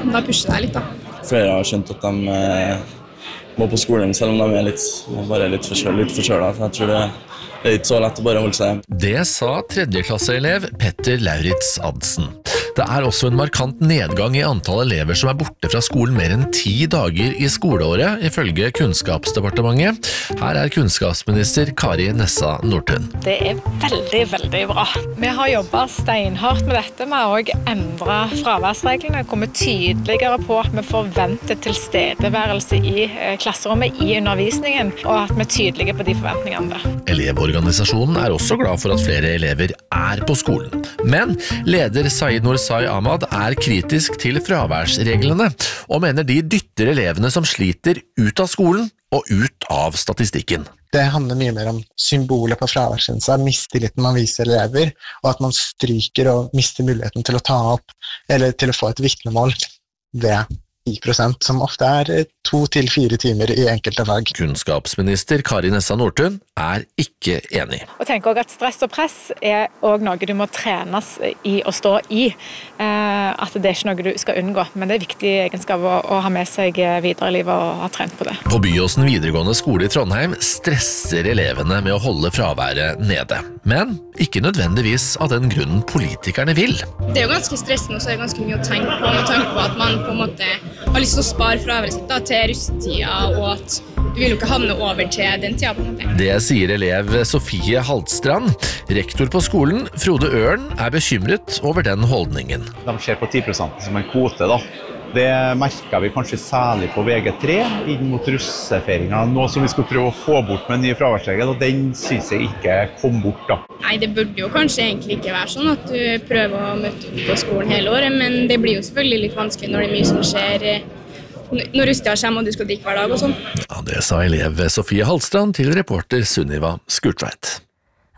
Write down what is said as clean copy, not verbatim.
da pusher det litt da. Flere har skjønt at de må på skolen, selv om de bare litt forkjølet. Så jeg tror det er ikke så lett å bare holde seg hjem. Det sa tredjeklasseelev Petter Lauritz Adsen. Det er også en markant nedgang i antall elever som er borte fra skolen mer enn 10 dager i skoleåret, ifølge Kunnskapsdepartementet. Her er kunnskapsminister Kari Nessa Nordtun. Det er veldig, veldig bra. Vi har jobbet steinhardt med dette. Vi har også endret fraværsreglene, kommet tydeligere på at vi forventer tilstedeværelse i klasserommet i undervisningen, og at vi er tydelige på de forventningene. Elevorganisasjonen er også glad for at flere elever er på skolen. Men leder Saeed Norsai Ahmad er kritisk til fraværsreglene, og mener de dytter elevene som sliter ut av skolen og ut av statistikken. Det handler mye mer om symbolet på fraværsgrensa, mistilliten man viser elever, og at man stryker og mister muligheten til å ta opp, eller til å få et vitnemål ved 10%, som ofte er 2 til 4 timer i enkelte fag. Kunnskapsminister Kari Nessa Nordtun er ikke enig. Og tenker også at stress og press er også noe du må trenes i å stå i. At det er ikke noe du skal unngå, men det er viktig egenskap å ha med seg videre i livet og ha trent på det. På Byåsen videregående skole i Trondheim stresser elevene med å holde fraværet nede. Men ikke nødvendigvis av den grunnen politikerne vil. Det er jo ganske stressende, og så er det ganske mye å tenke på, med tanke på at man på en måte har lyst til å spare fraværet sitt til russetida, og at du vil jo ikke havne over til den tida på en måte. Det sier elev Sofie Haltstrand. Rektor på skolen, Frode Ørn, er bekymret over den holdningen. De ser på 10% som en kvote da. Det merker vi kanskje særlig på VG3 inn mot russefeiringen, noe som vi skulle prøve å få bort med en ny fraværsregel, og den synes jeg ikke kom bort da. Nei, det burde jo kanskje egentlig ikke være sånn at du prøver å møte opp på skolen hele året, men det blir jo selvfølgelig litt vanskelig når det er mye som skjer når russetida kommer og du skal drikke hver dag og sånn. Ja, det sa elev Sofie Haltstrand til reporter Sunniva Skurtveit.